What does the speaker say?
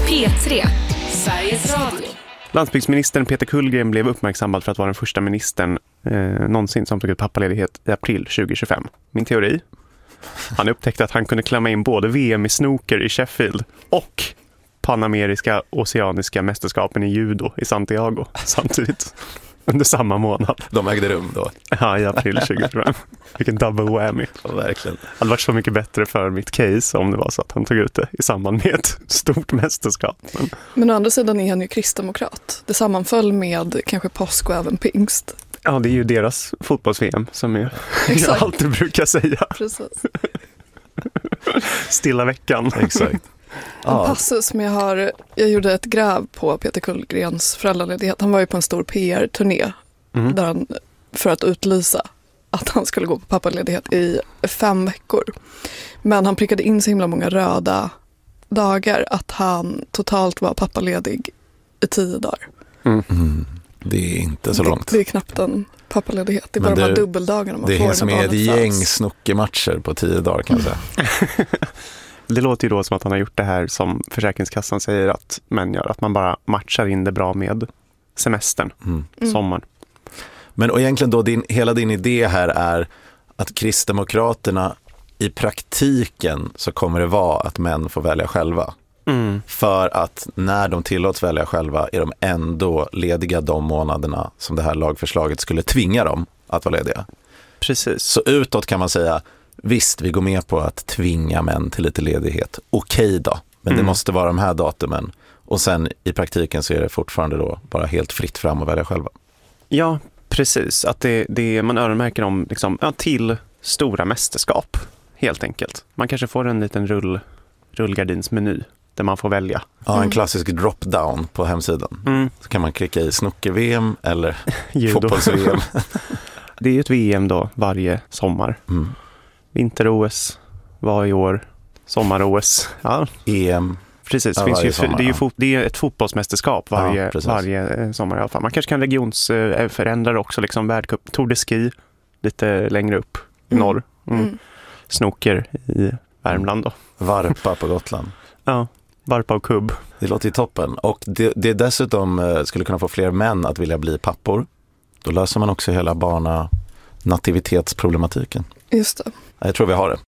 P3, Sveriges Radio. Landsbygdsministern Peter Kullgren blev uppmärksammad för att vara den första ministern någonsin som tog ut pappaledighet i april 2025. Min teori? Han upptäckte att han kunde klämma in både VM i snooker i Sheffield och Panameriska oceaniska mästerskapen i judo i Santiago samtidigt under samma månad. De ägde rum då? Ja, i april 2025. Vilken double whammy. Ja, verkligen. Det hade varit så mycket bättre för mitt case om det var så att han tog ut det i samband med ett stort mästerskap. Men å andra sidan är han ju kristdemokrat. Det sammanföll med kanske påsk och även pingst. Ja, det är ju deras fotbolls-VM som jag alltid brukar säga. Precis. Stilla veckan. Exakt. En passus som jag gjorde ett gräv på Peter Kullgrens föräldraledighet. Han var ju på en stor PR-turné där han, för att utlysa att han skulle gå på pappaledighet i 5 veckor. Men han prickade in så himla många röda dagar att han totalt var pappaledig i 10 dagar. Det är inte så långt. Det är knappt en pappaledighet. Det är bara de här dubbeldagarna man får. Det är som är ett gäng snookermatcher på 10 dagar kan jag säga. Det låter ju då som att han har gjort det här som Försäkringskassan säger att män gör. Att man bara matchar in det bra med semestern, sommaren. Men och egentligen då hela din idé här är att Kristdemokraterna i praktiken så kommer det vara att män får välja själva. För att när de tillåts välja själva är de ändå lediga de månaderna som det här lagförslaget skulle tvinga dem att vara lediga. Precis. Så utåt kan man säga, visst vi går med på att tvinga män till lite ledighet. Okej då, men det måste vara de här datumen. Och sen i praktiken så är det fortfarande då bara helt fritt fram att välja själva. Ja, precis. Att man öronmärker dem liksom, till stora mästerskap, helt enkelt. Man kanske får en liten rullgardinsmeny där man får välja. Ja, en klassisk drop-down på hemsidan. Så kan man klicka i snooker-VM eller fotbolls-VM. Det är ju ett VM då varje sommar. Vinter-OS var i år. Sommar-OS. Ja. EM. Precis, ja, finns ju, sommar, det är ett fotbollsmästerskap varje sommar i alla fall. Man kanske kan regionsförändra också, liksom världcup, Tour de Ski lite längre upp i norr. Snooker i Värmland då. Varpa på Gotland. Ja, varpa och kubb. Det låter ju toppen. Och det dessutom skulle kunna få fler män att vilja bli pappor. Då löser man också hela nativitetsproblematiken. Just det. Jag tror vi har det.